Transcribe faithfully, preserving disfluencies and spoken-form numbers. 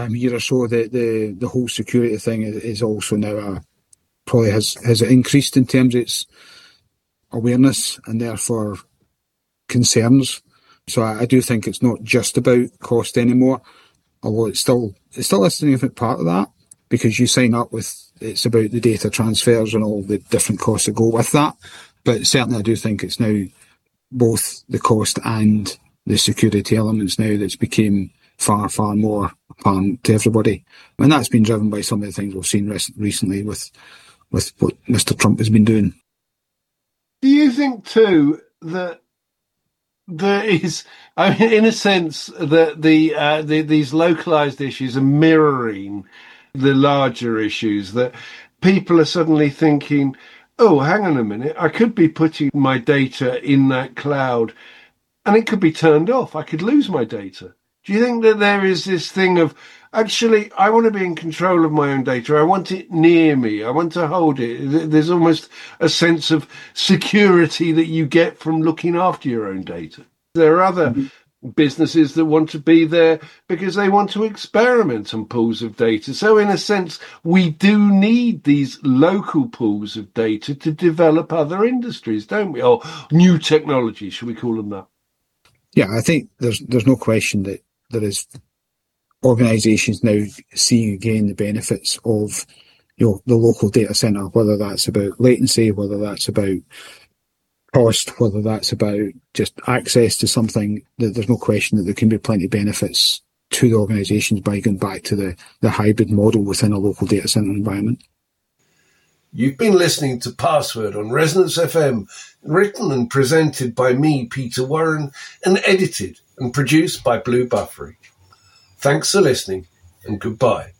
um, year or so, the, the, the whole security thing is, is also now a, probably has, has increased in terms of its awareness and therefore concerns. So I, I do think it's not just about cost anymore, although it's still it's still a significant part of that, because you sign up with, it's about the data transfers and all the different costs that go with that. But certainly I do think it's now both the cost and the security elements now that's became far, far more apparent to everybody. And that's been driven by some of the things we've seen recently with with what Mister Trump has been doing. Do you think, too, that there is, I mean, in a sense, that the, uh, the these localised issues are mirroring the larger issues, that people are suddenly thinking, oh, hang on a minute, I could be putting my data in that cloud and it could be turned off. I could lose my data. Do you think that there is this thing of, actually, I want to be in control of my own data. I want it near me. I want to hold it. There's almost a sense of security that you get from looking after your own data. There are other mm-hmm. businesses that want to be there because they want to experiment on pools of data. So in a sense, we do need these local pools of data to develop other industries, don't we? Or new technologies, should we call them that? Yeah, I think there's there's no question that there is organisations now seeing again the benefits of, you know, the local data centre, whether that's about latency, whether that's about cost, whether that's about just access to something. There's no question that there can be plenty of benefits to the organisations by going back to the, the hybrid model within a local data centre environment. You've been listening to Password on Resonance F M, written and presented by me, Peter Warren, and edited and produced by Blue Buffery. Thanks for listening, and goodbye.